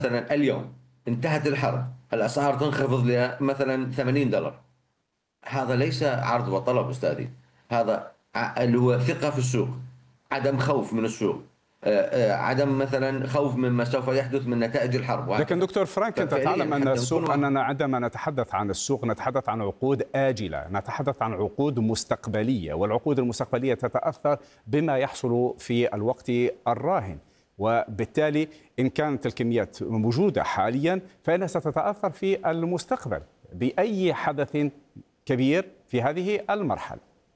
مثلا اليوم انتهت الحرب، الأسعار تنخفض لمثلا $80، هذا ليس عرض وطلب أستاذي. هذا اللي هو ثقة في السوق، عدم خوف من السوق، عدم مثلا خوف مما سوف يحدث من نتائج الحرب لكن وهكذا. دكتور فرانك، أنت ففعليا تعلم أن حتى نكون السوق، أننا عندما نتحدث عن السوق نتحدث عن عقود آجلة، نتحدث عن عقود مستقبلية، والعقود المستقبلية تتأثر بما يحصل في الوقت الراهن، وبالتالي إن كانت الكميات موجودة حاليا فإنها ستتأثر في المستقبل بأي حدث كبير في هذه المرحلة.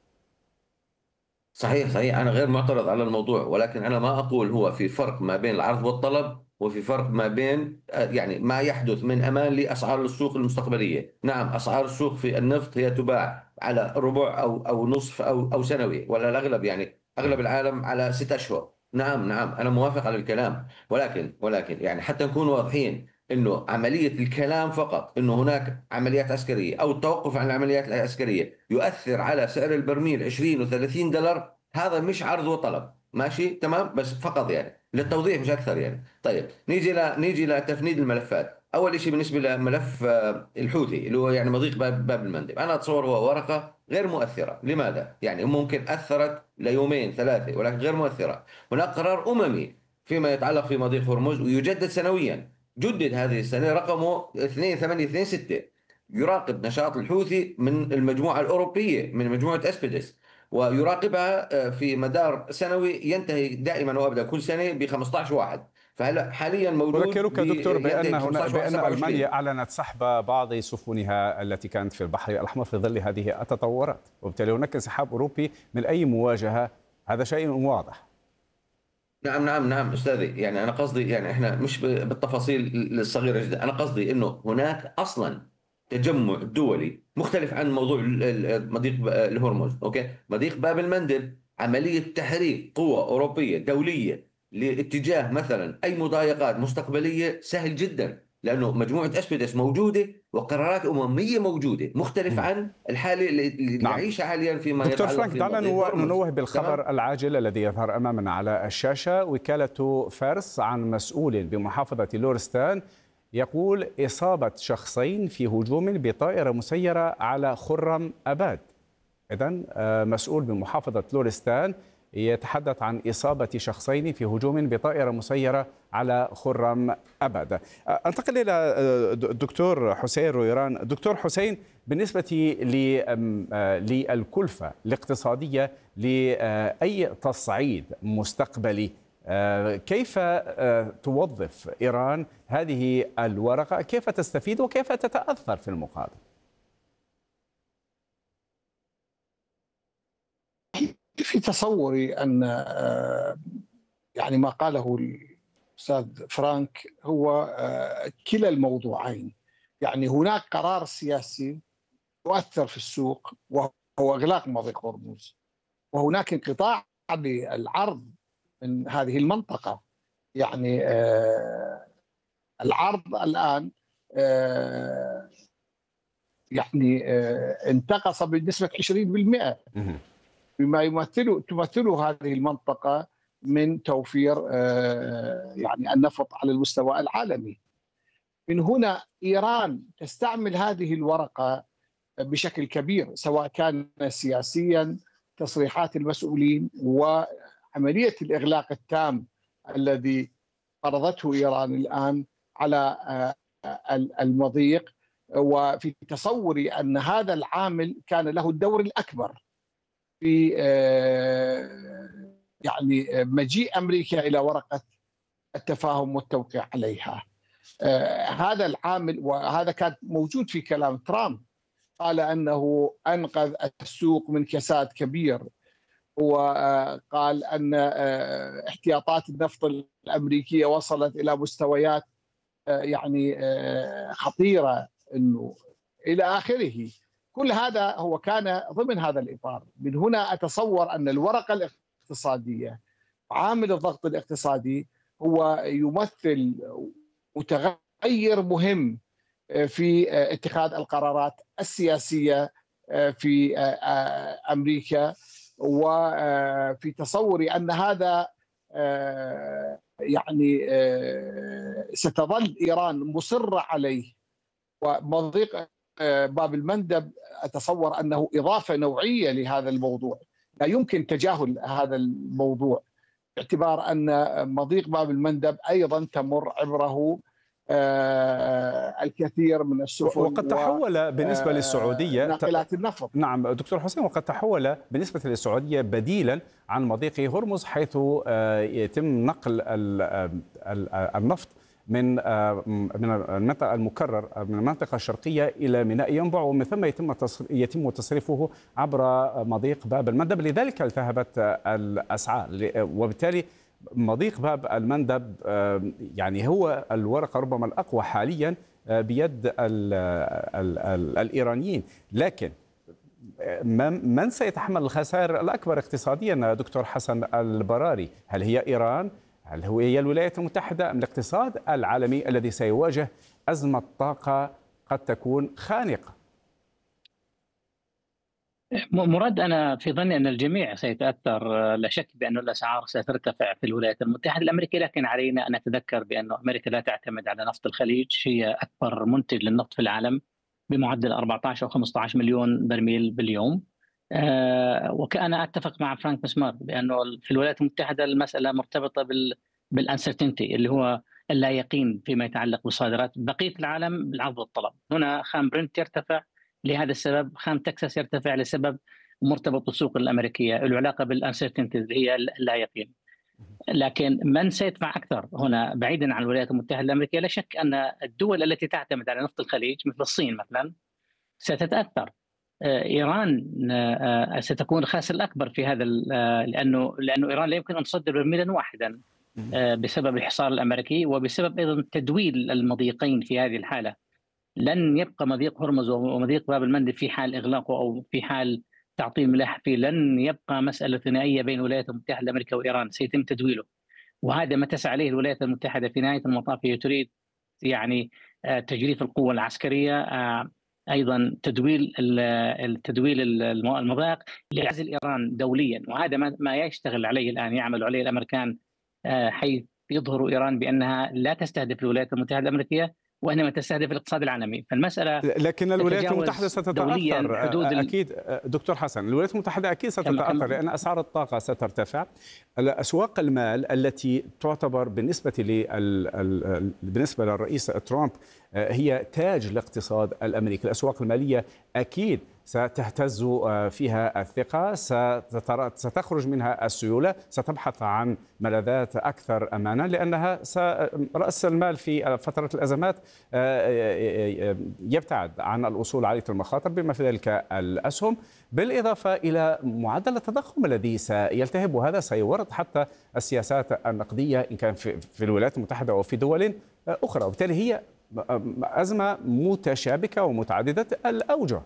صحيح صحيح، أنا غير معترض على الموضوع، ولكن أنا ما أقول هو في فرق ما بين العرض والطلب، وفي فرق ما بين يعني ما يحدث من أمان لأسعار السوق المستقبلية. نعم، أسعار السوق في النفط هي تباع على ربع أو نصف أو سنوي، ولا الأغلب يعني أغلب العالم على 6 أشهر. نعم نعم، أنا موافق على الكلام، ولكن يعني حتى نكون واضحين انه عمليه الكلام فقط انه هناك عمليات عسكريه او التوقف عن العمليات العسكريه يؤثر على سعر البرميل 20 و30 دولار، هذا مش عرض وطلب. ماشي تمام، بس فقط يعني للتوضيح مش اكثر يعني. طيب نيجي لتفنيد الملفات. اول شيء بالنسبه لملف الحوثي اللي هو يعني مضيق باب المندب، انا اتصور هو ورقه غير مؤثره. لماذا؟ يعني ممكن اثرت ليومين ثلاثه ولكن غير مؤثره. هناك قرار اممي فيما يتعلق في مضيق هرمز ويجدد سنويا، جدد هذه السنة رقمه 2826، يراقب نشاط الحوثي من المجموعة الأوروبية، من مجموعة أسبيدس، ويراقبها في مدار سنوي ينتهي دائما وابدا كل سنه ب 15 واحد. فهلا حاليا موجود أذكرك دكتور ينتهي ب بأن 15 واحد ألمانيا 27. أعلنت سحب بعض سفنها التي كانت في البحر الأحمر في ظل هذه التطورات، وبالتالي هناك انسحاب أوروبي من أي مواجهة، هذا شيء واضح. نعم نعم نعم أستاذي، يعني أنا قصدي يعني إحنا مش بالتفاصيل الصغيرة جدا، أنا قصدي إنه هناك أصلا تجمع دولي مختلف عن موضوع مضيق الهرمز. أوكي، مضيق باب المندب عملية تحريك قوة أوروبية دولية لاتجاه مثلا أي مضايقات مستقبلية سهل جدا، لأنه مجموعة أسبيدس موجودة وقرارات أممية موجودة، مختلف عن الحالة اللي نعم نعيشها حاليا فيما دكتور يتعلق فرانك، في دعنا مضيق هرمز. ننوه تمام. بالخبر العاجل الذي يظهر أمامنا على الشاشة. وكالة فارس عن مسؤول بمحافظة لورستان يقول إصابة شخصين في هجوم بطائرة مسيرة على خرم أباد. إذن مسؤول بمحافظة لورستان يتحدث عن إصابة شخصين في هجوم بطائرة مسيرة على خرم أبد. أنتقل إلى الدكتور حسين رويران. دكتور حسين، بالنسبة للكلفة الاقتصادية لأي تصعيد مستقبلي، كيف توظف إيران هذه الورقة؟ كيف تستفيد وكيف تتأثر في المقابل؟ في تصوري أن يعني ما قاله الأستاذ فرانك هو كلا الموضوعين. يعني هناك قرار سياسي يؤثر في السوق وهو إغلاق مضيق هرمز، وهناك انقطاع بالعرض من هذه المنطقة. يعني العرض الآن يعني انتقص بنسبة 20% بما تمثله هذه المنطقة من توفير يعني النفط على المستوى العالمي. من هنا إيران تستعمل هذه الورقة بشكل كبير، سواء كان سياسيا، تصريحات المسؤولين، وعملية الإغلاق التام الذي فرضته إيران الآن على المضيق. وفي تصوري أن هذا العامل كان له الدور الأكبر في يعني مجيء أمريكا إلى ورقة التفاهم والتوقيع عليها. هذا العامل، وهذا كان موجود في كلام ترامب، قال أنه أنقذ السوق من كساد كبير، وقال أن احتياطات النفط الأمريكية وصلت إلى مستويات يعني خطيرة، إنه إلى آخره. كل هذا هو كان ضمن هذا الإطار. من هنا أتصور أن الورقة الاقتصادية، عامل الضغط الاقتصادي، هو يمثل متغير مهم في اتخاذ القرارات السياسية في أمريكا. وفي تصوري أن هذا يعني ستظل إيران مصرة عليه، ومضيق باب المندب أتصور أنه إضافة نوعية لهذا الموضوع، لا يمكن تجاهل هذا الموضوع باعتبار أن مضيق باب المندب أيضا تمر عبره الكثير من السفن وقد تحول بالنسبة للسعودية ناقلات النفط. نعم دكتور حسين، وقد تحول بالنسبة للسعودية بديلا عن مضيق هرمز، حيث يتم نقل النفط من المنطقة المكرر من المنطقة الشرقية إلى ميناء ينبع، ومن ثم يتم تصريفه عبر مضيق باب المندب. لذلك التهبت الأسعار، وبالتالي مضيق باب المندب يعني هو الورقة ربما الأقوى حاليا بيد الإيرانيين. لكن من سيتحمل الخسائر الأكبر اقتصاديا دكتور حسن البراري؟ هل هي إيران؟ هل هي الولايات المتحدة أم الاقتصاد العالمي الذي سيواجه أزمة طاقة قد تكون خانقة؟ مراد، أنا في ظني أن الجميع سيتأثر، لا شك بأن الأسعار سترتفع في الولايات المتحدة الأمريكية، لكن علينا أن نتذكر بأن أمريكا لا تعتمد على نفط الخليج، هي أكبر منتج للنفط في العالم بمعدل 14 أو 15 مليون برميل باليوم. وكأنا أتفق مع فرانك مسمار بأنه في الولايات المتحدة المسألة مرتبطة بالانسرتينتي، اللي هو اللا يقين فيما يتعلق بالصادرات. بقية العالم بالعرض والطلب. هنا خام برنت يرتفع لهذا السبب، خام تكساس يرتفع لسبب مرتبط بالسوق الأمريكية له علاقة بالانسرتينتي اللي هي اللا يقين. لكن من سيدفع أكثر هنا بعيدا عن الولايات المتحدة الأمريكية؟ لا شك أن الدول التي تعتمد على نفط الخليج مثل الصين مثلا ستتأثر. إيران ستكون الخاسر الأكبر في هذا، لأنه إيران لا يمكن أن تصدر برميلا واحدا بسبب الحصار الأمريكي، وبسبب أيضا تدويل المضيقين. في هذه الحالة لن يبقى مضيق هرمز ومضيق باب المندب في حال إغلاقه أو في حال تعطيل ملاحة فيه، لن يبقى مسألة ثنائية بين الولايات المتحدة الأمريكية وإيران، سيتم تدويله. وهذا ما تسعى عليه الولايات المتحدة في نهاية المطاف. هي تريد يعني تجريف القوة العسكرية، أيضا تدويل المضايق لعزل إيران دوليا، وهذا ما يشتغل عليه الآن، يعمل عليه الأمريكان، حيث يظهر إيران بأنها لا تستهدف الولايات المتحدة الأمريكية وإنما تستهدف الاقتصاد العالمي. فالمسألة لكن الولايات المتحدة ستتأثر أكيد دكتور حسن، الولايات المتحدة أكيد ستتأثر لأن أسعار الطاقة سترتفع. أسواق المال التي تعتبر بالنسبة للرئيس ترامب هي تاج الاقتصاد الأمريكي، الأسواق المالية أكيد ستهتز فيها الثقة، ستخرج منها السيولة، ستبحث عن ملاذات أكثر أمانا، لأنها رأس المال في فترة الأزمات يبتعد عن الوصول عالية المخاطر بما في ذلك الأسهم، بالإضافة إلى معدل التضخم الذي سيلتهب، وهذا سيورط حتى السياسات النقدية إن كان في الولايات المتحدة وفي دول أخرى. وبالتالي هي أزمة متشابكة ومتعددة الأوجه.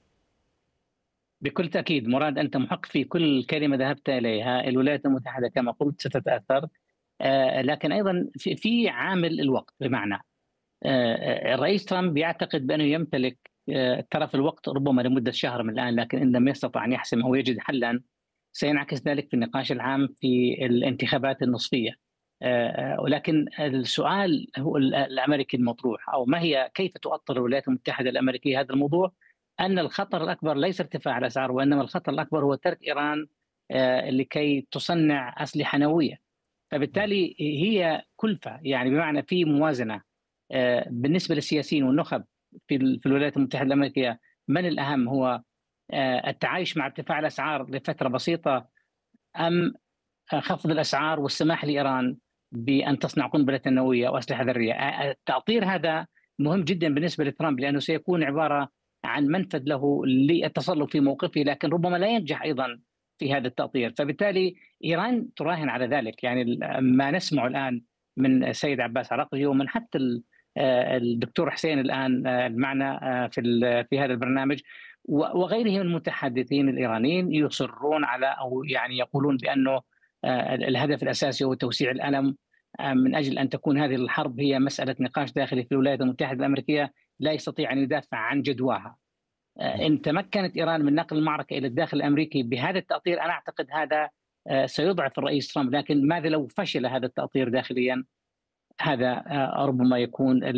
بكل تأكيد مراد، أنت محق في كل كلمة ذهبت إليها. الولايات المتحدة كما قلت ستتأثر، لكن أيضا في عامل الوقت. بمعنى الرئيس ترامب يعتقد بأنه يمتلك طرف الوقت ربما لمدة شهر من الآن، لكن إن لم يستطع أن يحسم أو يجد حلا سينعكس ذلك في النقاش العام في الانتخابات النصفية. ولكن السؤال هو الأمريكي المطروح، أو ما هي كيف تؤطر الولايات المتحدة الأمريكية هذا الموضوع؟ أن الخطر الأكبر ليس ارتفاع الأسعار، وإنما الخطر الأكبر هو ترك إيران لكي تصنع أسلحة نووية. فبالتالي هي كلفة، يعني بمعنى في موازنة بالنسبة للسياسيين والنخب في الولايات المتحدة الأمريكية. من الأهم هو التعايش مع ارتفاع الأسعار لفترة بسيطة، أم خفض الأسعار والسماح لإيران بأن تصنع قنبلة نووية أو أسلحة ذرية؟ التأطير هذا مهم جدا بالنسبة لترامب، لأنه سيكون عبارة عن منفذ له للتصلب في موقفه، لكن ربما لا ينجح أيضا في هذا التأطير. فبالتالي إيران تراهن على ذلك. يعني ما نسمع الآن من السيد عباس عراقجي ومن حتى الدكتور حسين الآن معنا في هذا البرنامج وغيرهم من المتحدثين الإيرانيين يصرون على، أو يعني يقولون بأنه الهدف الأساسي هو توسيع الألم من أجل أن تكون هذه الحرب هي مسألة نقاش داخلي في الولايات المتحدة الأمريكية لا يستطيع أن يدافع عن جدواها. إن تمكنت إيران من نقل المعركة إلى الداخل الأمريكي بهذا التأطير، أنا أعتقد هذا سيضعف الرئيس ترامب، لكن ماذا لو فشل هذا التأطير داخليا؟ هذا ربما يكون